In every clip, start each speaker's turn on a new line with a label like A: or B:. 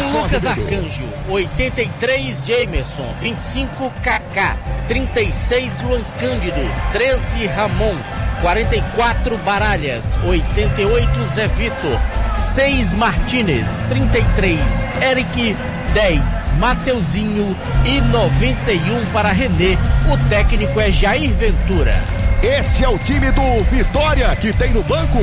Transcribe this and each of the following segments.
A: Lucas Arcanjo, 83 Jamerson, 25 Kaká, 36 Luan Cândido, 13 Ramon, 44 Baralhas, 88 Zé Vitor, 6 Martínez, 33 Eric, 10 Mateuzinho e 91 para René. O técnico é Jair Ventura.
B: Este é o time do Vitória que tem no banco.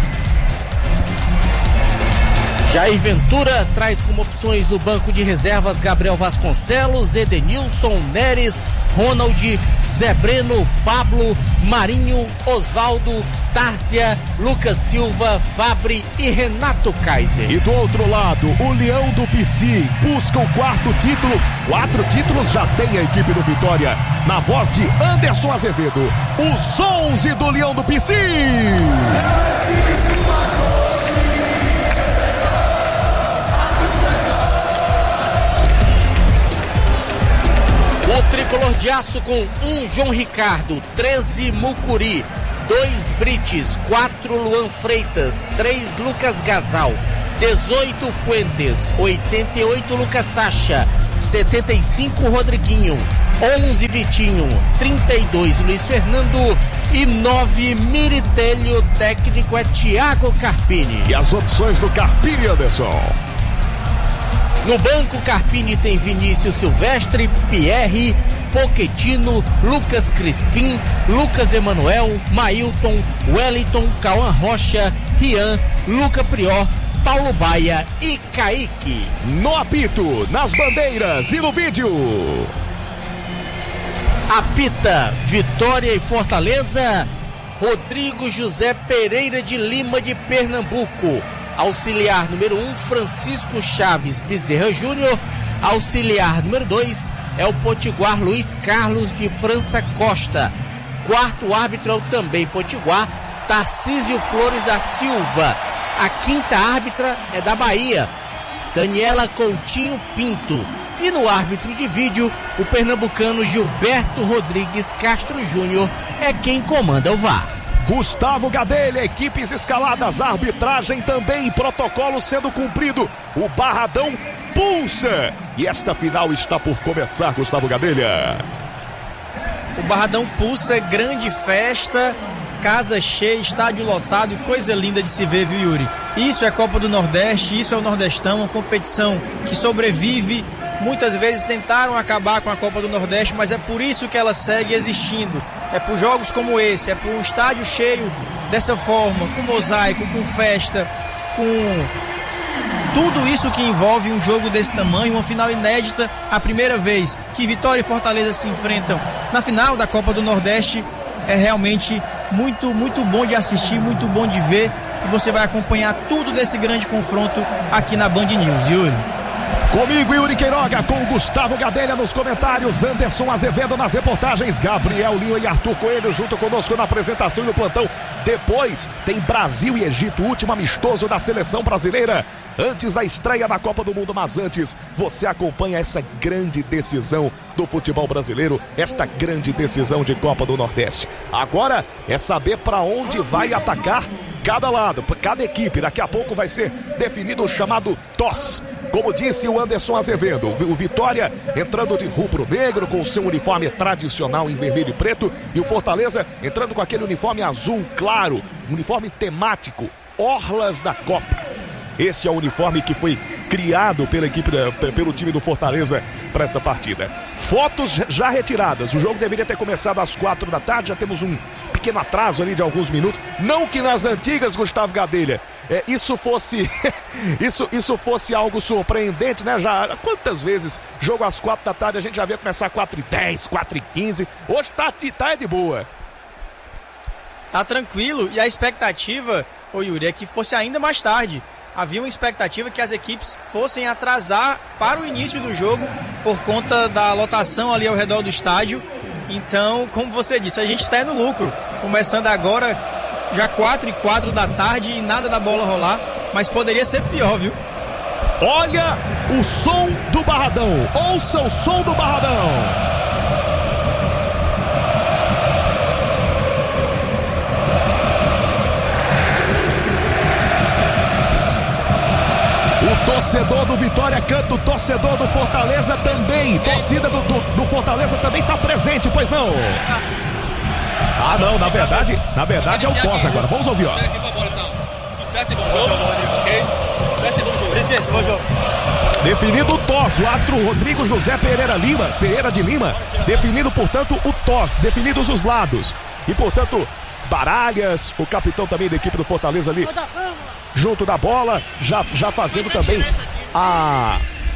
A: Jair Ventura traz como opções no banco de reservas Gabriel Vasconcelos, Edenilson, Neres, Ronald, Zé Breno, Pablo, Marinho, Osvaldo, Tárcia, Lucas Silva, Fabri e Renato Kaiser.
B: E do outro lado, o Leão do PC busca o 4º título. 4 títulos já tem a equipe do Vitória. Na voz de Anderson Azevedo, os 11 do Leão do PC.
A: O tricolor de aço com 1 João Ricardo, 13 Mucuri, 2 Brites, 4 Luan Freitas, 3 Lucas Gasal, 18 Fuentes, 88 Lucas Sacha, 75 Rodriguinho, 11 Vitinho, 32 Luiz Fernando e 9 Miritelli. O técnico é Thiago Carpini.
B: E as opções do Carpini, Anderson?
A: No banco, Carpini tem Vinícius Silvestre, Pierre, Pochettino, Lucas Crispim, Lucas Emanuel, Mailton, Wellington, Cauã Rocha, Rian, Luca Prior, Paulo Baia e Kaique.
B: No apito, nas bandeiras e no vídeo.
A: Apita Vitória e Fortaleza, Rodrigo José Pereira de Lima de Pernambuco. Auxiliar número 1, Francisco Chaves Bezerra Júnior. Auxiliar número 2 é o potiguar Luiz Carlos de França Costa. Quarto árbitro é o também potiguar Tarcísio Flores da Silva. A quinta árbitra é da Bahia, Daniela Coutinho Pinto. E no árbitro de vídeo, o pernambucano Gilberto Rodrigues Castro Júnior é quem comanda o VAR.
B: Gustavo Gadelha, equipes escaladas, arbitragem também, protocolo sendo cumprido. O Barradão pulsa. E esta final está por começar, Gustavo Gadelha.
C: O Barradão pulsa, grande festa, casa cheia, estádio lotado e coisa linda de se ver, viu, Yuri? Isso é Copa do Nordeste, isso é o Nordestão, uma competição que sobrevive. Muitas vezes tentaram acabar com a Copa do Nordeste, mas é por isso que ela segue existindo. É por jogos como esse, é por um estádio cheio dessa forma, com mosaico, com festa, com tudo isso que envolve um jogo desse tamanho, uma final inédita, a primeira vez que Vitória e Fortaleza se enfrentam na final da Copa do Nordeste. É realmente muito, muito bom de assistir, muito bom de ver, e você vai acompanhar tudo desse grande confronto aqui na Band News, Yuri.
B: Comigo, Yuri Queiroga, com Gustavo Gadelha nos comentários, Anderson Azevedo nas reportagens, Gabriel Lima e Arthur Coelho junto conosco na apresentação e no plantão. Depois tem Brasil e Egito, último amistoso da seleção brasileira, antes da estreia da Copa do Mundo. Mas antes, você acompanha essa grande decisão do futebol brasileiro, esta grande decisão de Copa do Nordeste. Agora é saber para onde vai atacar cada lado, cada equipe. Daqui a pouco vai ser definido o chamado TOS. Como disse o Anderson Azevedo, o Vitória entrando de rubro-negro com o seu uniforme tradicional em vermelho e preto, e o Fortaleza entrando com aquele uniforme azul claro, uniforme temático, Orlas da Copa. Este é o uniforme que foi criado pela equipe, pelo time do Fortaleza para essa partida. Fotos já retiradas. O jogo deveria ter começado às 4 da tarde. Já temos um pequeno atraso ali de alguns minutos. Não que nas antigas, Gustavo Gadelha, isso fosse isso fosse algo surpreendente, né? Já quantas vezes jogo às 4 da tarde a gente já via começar 4h10, 4h15. Hoje tá de boa.
C: Tá tranquilo, e a expectativa, ô Yuri, é que fosse ainda mais tarde. Havia uma expectativa que as equipes fossem atrasar para o início do jogo por conta da lotação ali ao redor do estádio. Então, como você disse, a gente está no lucro. Começando agora, já 4h04 da tarde e nada da bola rolar. Mas poderia ser pior, viu?
B: Olha o som do Barradão. Ouça o som do Barradão. O torcedor do Vitória canta, o torcedor do Fortaleza também. Torcida do Fortaleza também está presente, pois não? Ah, não, na verdade é o TOS agora. Vamos ouvir, ó.
D: Sucesso e bom jogo, ok? Sucesso e bom jogo.
B: Definido o TOS, o árbitro Rodrigo José Pereira de Lima, definindo, portanto, o TOS, definidos os lados. E, portanto, Baralhas, o capitão também da equipe do Fortaleza ali, junto da bola, já fazendo também a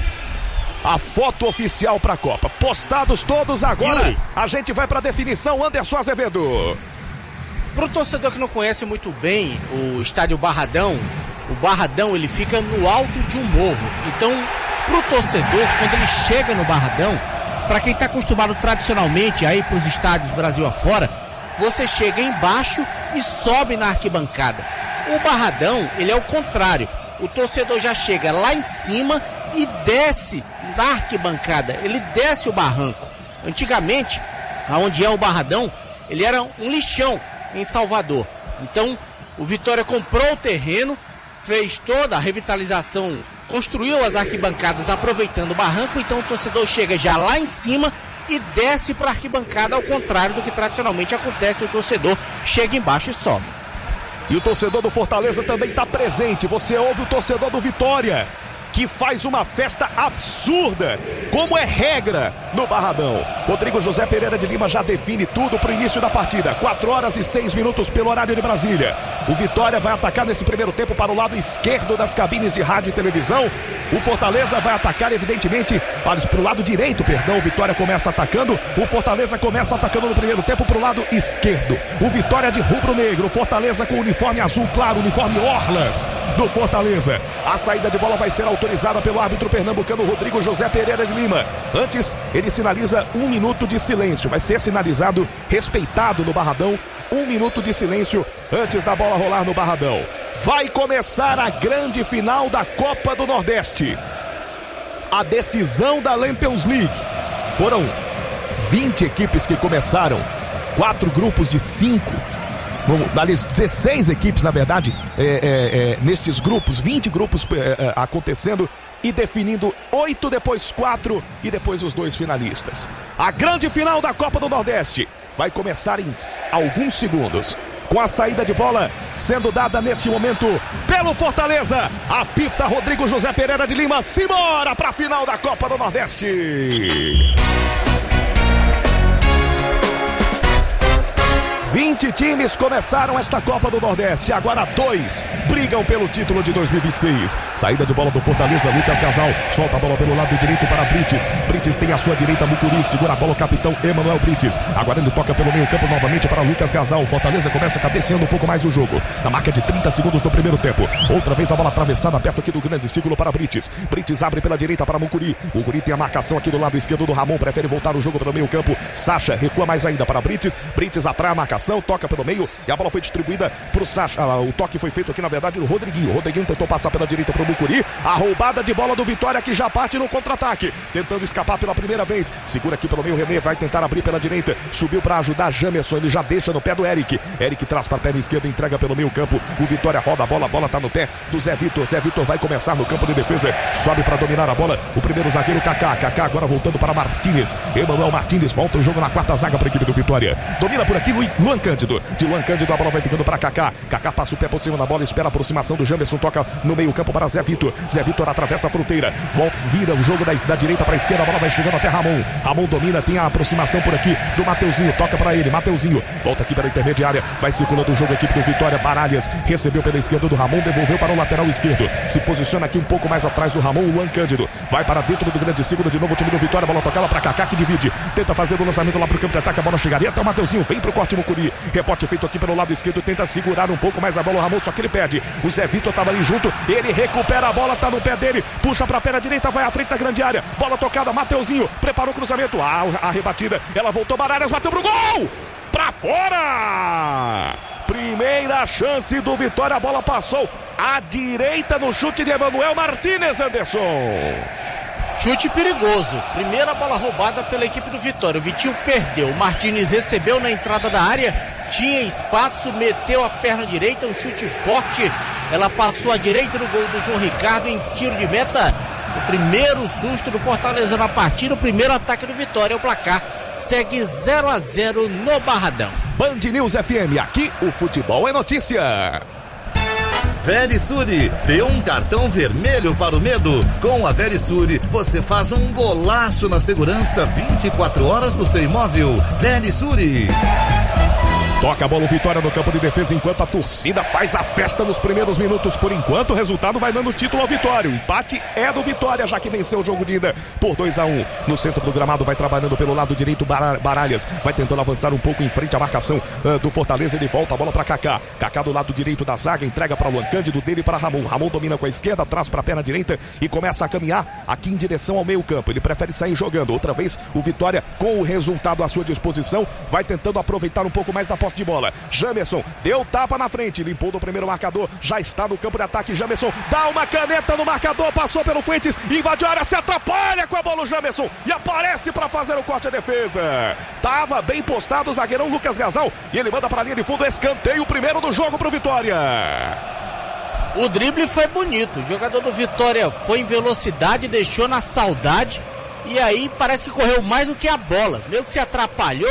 B: foto oficial para a Copa. Postados todos agora, a gente vai para a definição. Anderson Azevedo.
A: Para o torcedor que não conhece muito bem o estádio Barradão, o Barradão ele fica no alto de um morro. Então, para o torcedor, quando ele chega no Barradão, para quem está acostumado tradicionalmente a ir para os estádios Brasil afora, você chega embaixo e sobe na arquibancada. O Barradão, ele é o contrário. O torcedor já chega lá em cima e desce na arquibancada. Ele desce o barranco. Antigamente, aonde é o Barradão, ele era um lixão em Salvador. Então, o Vitória comprou o terreno, fez toda a revitalização, construiu as arquibancadas aproveitando o barranco. Então, o torcedor chega já lá em cima e desce para a arquibancada, ao contrário do que tradicionalmente acontece. O torcedor chega embaixo e sobe.
B: E o torcedor do Fortaleza também está presente. Você ouve o torcedor do Vitória, que faz uma festa absurda, como é regra no Barradão. Rodrigo José Pereira de Lima já define tudo para o início da partida. 4h06 pelo horário de Brasília. O Vitória vai atacar nesse primeiro tempo para o lado esquerdo das cabines de rádio e televisão. O Fortaleza vai atacar, evidentemente, para o lado direito, perdão. O Vitória começa atacando. O Fortaleza começa atacando no primeiro tempo para o lado esquerdo. O Vitória de rubro-negro. Fortaleza com o uniforme azul claro, uniforme Orlas do Fortaleza. A saída de bola vai ser autorizada pelo árbitro pernambucano Rodrigo José Pereira de Lima. Antes, ele sinaliza 1 minuto de silêncio. Vai ser sinalizado, respeitado no Barradão, 1 minuto de silêncio antes da bola rolar no Barradão. Vai começar a grande final da Copa do Nordeste. A decisão da Champions League. Foram 20 equipes que começaram, 4 grupos de 5. 16 equipes, na verdade, nestes grupos, 20 grupos acontecendo e definindo 8, depois 4 e depois os 2 finalistas. A grande final da Copa do Nordeste vai começar em alguns segundos, com a saída de bola sendo dada neste momento pelo Fortaleza. Apita Rodrigo José Pereira de Lima. Simbora para a final da Copa do Nordeste. 20 times começaram esta Copa do Nordeste. Agora 2 brigam pelo título de 2026. Saída de bola do Fortaleza, Lucas Gasal solta a bola pelo lado direito para Brites. Brites tem à sua direita Mucuri, segura a bola o capitão Emanuel Brites. Agora ele toca pelo meio campo novamente para Lucas Gasal. Fortaleza começa cadenciando um pouco mais o jogo. Na marca de 30 segundos do primeiro tempo. Outra vez a bola atravessada perto aqui do grande círculo para Brites. Brites abre pela direita para Mucuri. Mucuri tem a marcação aqui do lado esquerdo do Ramon. Prefere voltar o jogo pelo meio campo. Sacha recua mais ainda para Brites. Brites atrai a marcação, toca pelo meio e a bola foi distribuída para o Sacha. O toque foi feito aqui, na verdade, no Rodriguinho. O Rodriguinho tentou passar pela direita para o Mucuri. A roubada de bola do Vitória, que já parte no contra-ataque, tentando escapar pela primeira vez. Segura aqui pelo meio, René vai tentar abrir pela direita. Subiu para ajudar Jamerson, ele já deixa no pé do Eric. Eric traz para a perna esquerda, entrega pelo meio campo. O Vitória roda a bola tá no pé do Zé Vitor. Zé Vitor vai começar no campo de defesa, sobe para dominar a bola. O primeiro zagueiro, Kaká. Kaká agora voltando para Martínez. Emanuel Martínez volta o jogo na quarta zaga para a equipe do Vitória. Domina por aqui Luan Cândido. De Luan Cândido a bola vai ficando para Kaká. Kaká passa o pé por cima da bola, espera a aproximação do Jamerson, toca no meio campo para Zé Vitor. Zé Vitor atravessa a fronteira, volta, vira o jogo da direita para a esquerda, a bola vai chegando até Ramon. Ramon domina, tem a aproximação por aqui do Mateuzinho, toca para ele, Mateuzinho volta aqui para a intermediária, vai circulando o jogo a equipe do Vitória. Baralhas recebeu pela esquerda do Ramon, devolveu para o lateral esquerdo, se posiciona aqui um pouco mais atrás do Ramon. O Luan Cândido vai para dentro do grande círculo, de novo o time do Vitória, a bola tocada para Kaká, que divide, tenta fazer o lançamento lá para o campo de ataque, a bola chegaria até o Mateuzinho, vem para o corte Mucuri, rebote feito aqui pelo lado esquerdo, tenta segurar um pouco mais a bola o Ramon, só que ele perde. O Zé Vitor estava ali junto, ele recupera a bola, tá no pé dele, puxa para a perna direita, vai à frente da grande área, bola tocada, Mateuzinho preparou o cruzamento, a rebatida, ela voltou, Baralhas bateu pro gol, pra fora! Primeira chance do Vitória, a bola passou à direita no chute de Emanuel Martínez, Anderson.
A: Chute perigoso, primeira bola roubada pela equipe do Vitória, o Vitinho perdeu, o Martínez recebeu na entrada da área, tinha espaço, meteu a perna direita, um chute forte Ela passou à direita do gol do João Ricardo em tiro de meta. O primeiro susto do Fortaleza na partida, o primeiro ataque do Vitória. O placar segue 0-0 no Barradão.
B: Band News FM, aqui o futebol é notícia.
E: Verisure, dê um cartão vermelho para o medo. Com a Verisure, você faz um golaço na segurança 24 horas do seu imóvel. Verisure.
B: Toca a bola, o Vitória no campo de defesa, enquanto a torcida faz a festa nos primeiros minutos. Por enquanto, o resultado vai dando título ao Vitória. O empate é do Vitória, já que venceu o jogo de ida por 2-1. No centro do gramado, vai trabalhando pelo lado direito Baralhas. Vai tentando avançar um pouco em frente à marcação do Fortaleza. Ele volta a bola para Kaká. Kaká do lado direito da zaga, entrega para o Luan Cândido, dele para Ramon. Ramon domina com a esquerda, traz para a perna direita e começa a caminhar aqui em direção ao meio campo. Ele prefere sair jogando. Outra vez, o Vitória, com o resultado à sua disposição, vai tentando aproveitar um pouco mais da posse de bola. Jamerson deu tapa na frente, limpou do primeiro marcador, já está no campo de ataque. Jamerson dá uma caneta no marcador, passou pelo Fuentes, invadiu a área, se atrapalha com a bola o Jamerson e aparece para fazer o corte à defesa. Tava bem postado o zagueirão Lucas Gasal e ele manda para a linha de fundo, escanteio primeiro do jogo para o Vitória.
A: O drible foi bonito, o jogador do Vitória foi em velocidade, deixou na saudade e aí parece que correu mais do que a bola, meio que se atrapalhou,